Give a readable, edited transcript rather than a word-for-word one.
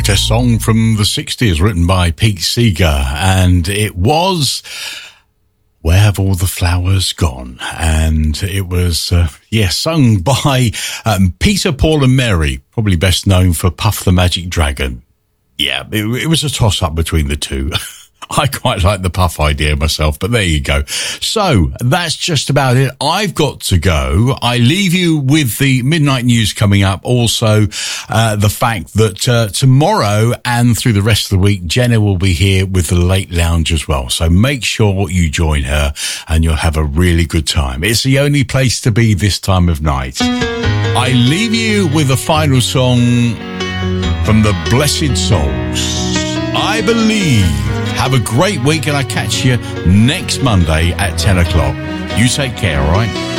protest song from the 60s written by Pete Seeger, and it was Where Have All the Flowers Gone? And it was, sung by Peter, Paul and Mary, probably best known for Puff the Magic Dragon. Yeah, it was a toss-up between the two. I quite like the Puff idea myself, but there you go. So that's just about it. I've got to go. I leave you with the midnight news coming up. Also, the fact that tomorrow and through the rest of the week, Jenna will be here with the Late Lounge as well. So make sure you join her and you'll have a really good time. It's the only place to be this time of night. I leave you with a final song from the Blessed Souls. I Believe. Have a great week and I'll catch you next Monday at 10 o'clock. You take care, all right?